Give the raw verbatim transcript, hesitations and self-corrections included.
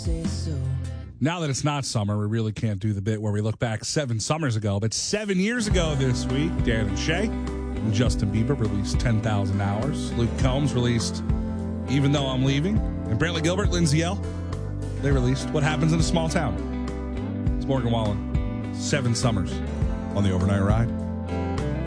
Now that it's not summer, we really can't do the bit where we look back seven summers ago. But seven years ago this week, Dan and Shay and Justin Bieber released ten thousand hours. Luke Combs released Even Though I'm Leaving. And Brantley Gilbert, Lindsay L., they released What Happens in a Small Town. It's Morgan Wallen. Seven summers on the Overnight Ride.